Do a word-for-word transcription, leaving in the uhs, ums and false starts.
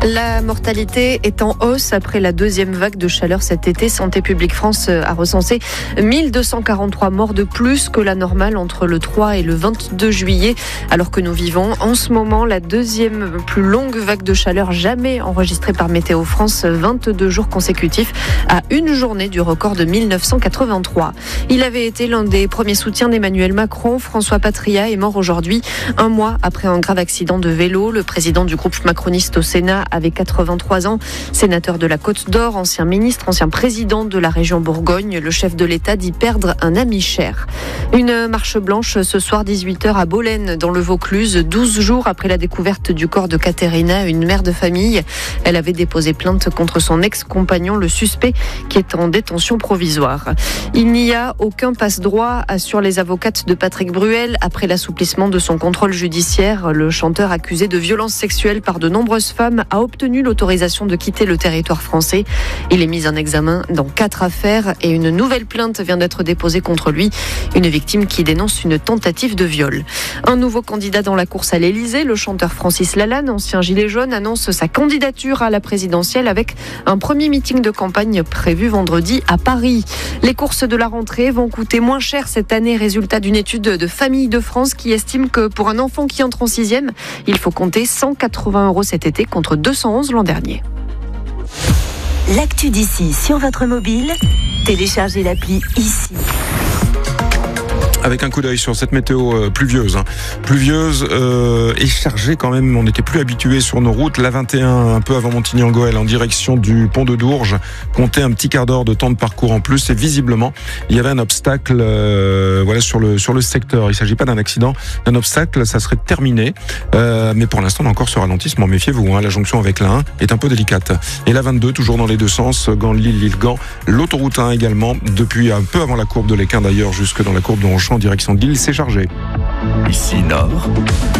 La mortalité est en hausse après la deuxième vague de chaleur cet été. Santé publique France a recensé mille deux cent quarante-trois morts de plus que la normale entre le trois et le vingt-deux juillet, alors que nous vivons en ce moment la deuxième plus longue vague de chaleur jamais enregistrée par Météo France, vingt-deux jours consécutifs à une journée du record de mille neuf cent quatre-vingt-trois. Il avait été l'un des premiers soutiens d'Emmanuel Macron. François Patria est mort aujourd'hui, un mois après un grave accident de vélo. Le président du groupe macroniste au Sénat avait quatre-vingt-trois ans, sénateur de la Côte d'Or, ancien ministre, ancien président de la région Bourgogne. Le chef de l'État dit perdre un ami cher. Une marche blanche ce soir dix-huit heures à Bolène dans le Vaucluse, douze jours après la découverte du corps de Katerina, une mère de famille. Elle avait déposé plainte contre son ex-compagnon, le suspect, qui est en détention provisoire. Il n'y a aucun passe-droit, assurent les avocates de Patrick Bruel, après l'assouplissement de son contrôle judiciaire. Le chanteur accusé de violences sexuelles par de nombreuses femmes a obtenu l'autorisation de quitter le territoire français. Il est mis en examen dans quatre affaires et une nouvelle plainte vient d'être déposée contre lui. Une victime qui dénonce une tentative de viol. Un nouveau candidat dans la course à l'Élysée, le chanteur Francis Lalanne, ancien gilet jaune, annonce sa candidature à la présidentielle avec un premier meeting de campagne prévu vendredi à Paris. Les courses de la rentrée vont coûter moins cher cette année, résultat d'une étude de Famille de France qui estime que pour un enfant qui entre en sixième, il faut compter cent quatre-vingts euros cet été contre deux cent onze l'an dernier. L'actu d'ici sur votre mobile, téléchargez l'appli ici. Avec un coup d'œil sur cette météo euh, pluvieuse, hein. pluvieuse euh, et chargée quand même. On n'était plus habitué sur nos routes. La vingt et un, un peu avant Montigny-en-Gohelle, en direction du pont de Dourges, comptait un petit quart d'heure de temps de parcours en plus. Et visiblement, il y avait un obstacle, euh, voilà, sur le sur le secteur. Il ne s'agit pas d'un accident, d'un obstacle. Ça serait terminé, euh, mais pour l'instant, on a encore ce ralentissement. Méfiez-vous, hein, la jonction avec la un est un peu délicate. Et la vingt-deux, toujours dans les deux sens, Gand-Lille, Lille-Gand. L'autoroute un également, depuis un peu avant la courbe de l'Équin d'ailleurs, jusque dans la courbe de Ronchamp, en direction de Lille, c'est chargé. Ici Nord.